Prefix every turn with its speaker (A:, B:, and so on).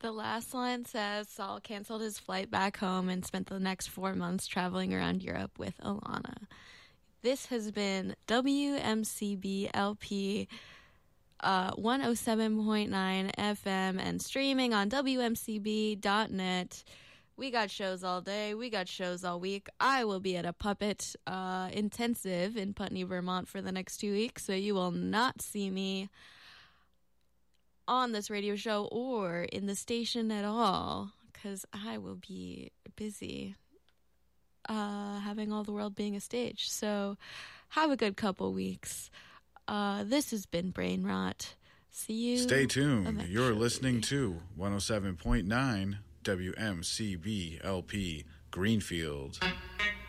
A: The last line says Saul canceled his flight back home and spent the next 4 months traveling around Europe with Alana. This has been WMCB LP 107.9 FM and streaming on WMCB.net. We got shows all day. We got shows all week. I will be at a puppet intensive in Putney, Vermont for the next 2 weeks, so you will not see me on this radio show or in the station at all because I will be busy having all the world being a stage. So have a good couple weeks. This has been Brain Rot. See you.
B: Stay tuned.
A: Eventually.
B: You're listening to 107.9 WMCB LP Greenfield.